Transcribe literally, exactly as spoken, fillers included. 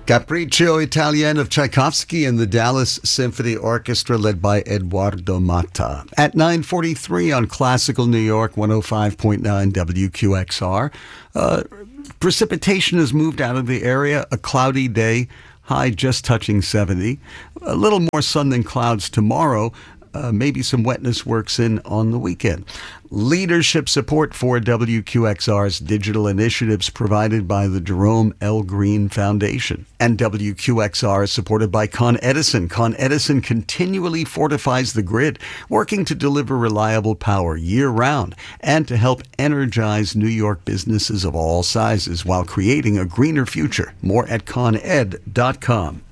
Capriccio Italien of Tchaikovsky and the Dallas Symphony Orchestra led by Eduardo Mata. At nine forty-three on Classical New York, one oh five point nine W Q X R. Uh, precipitation has moved out of the area. A cloudy day, high just touching seventy. A little more sun than clouds tomorrow. Uh, maybe some wetness works in on the weekend. Leadership support for W Q X R's digital initiatives provided by the Jerome L. Green Foundation. And W Q X R is supported by Con Edison. Con Edison continually fortifies the grid, working to deliver reliable power year-round and to help energize New York businesses of all sizes while creating a greener future. More at con ed dot com.